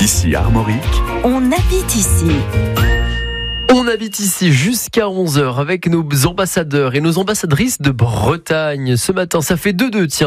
Ici Armorique, On habite ici. On habite ici jusqu'à 11h avec nos ambassadeurs et nos ambassadrices de Bretagne. Ce matin, ça fait 2-2, tiens.